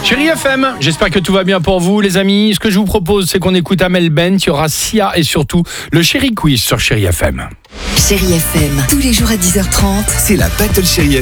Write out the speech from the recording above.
Chérie FM, j'espère que tout va bien pour vous les amis. Ce que je vous propose, c'est qu'on écoute Amel Bent, il y aura Sia et surtout le Chéri Quiz sur Chérie FM. Chérie FM, tous les jours à 10h30. C'est la Battle Chérie FM.